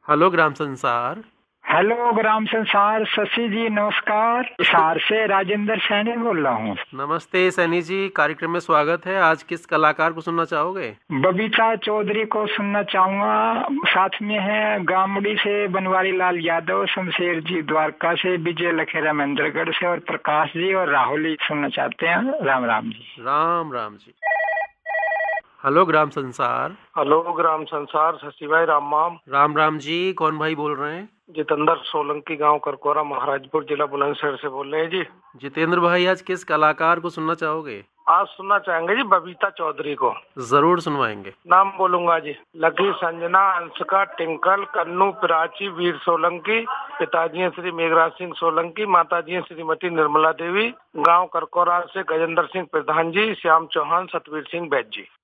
Hello ग्राम संसार। Hello ग्राम संसार। शशि जी नमस्कार। हिसार से राजेंद्र सैनी बोल रहा हूँ। नमस्ते सैनी जी, कार्यक्रम में स्वागत है। आज किस कलाकार को सुनना चाहोगे? बबीता चौधरी को सुनना चाहूंगा। साथ में है गामड़ी से बनवारी लाल यादव, शमशेर जी द्वारका से, विजय लखेरा महेंद्रगढ़ से और प्रकाश जी और राहुल जी सुनना चाहते हैं। राम राम जी। राम राम जी। हेलो ग्राम संसार। हेलो ग्राम संसार। शशि भाई राम राम। राम राम जी, कौन भाई बोल रहे हैं? जितेंद्र सोलंकी, गांव करकोरा, महाराजपुर जिला बुलंदशहर से बोल रहे हैं जी। जितेंद्र भाई, आज किस कलाकार को सुनना चाहोगे? आज सुनना चाहेंगे जी बबीता चौधरी को। जरूर सुनवाएंगे। नाम बोलूंगा जी। लकी, संजना, अंशिका, टिंकल, कन्नू, प्राची, वीर सोलंकी। पिताजी हैं श्री मेघराज सिंह सोलंकी, माताजी हैं श्रीमती निर्मला देवी। गांव करकोरा से गजेंद्र सिंह प्रधान जी, श्याम चौहान, सतवीर सिंह बैद जी।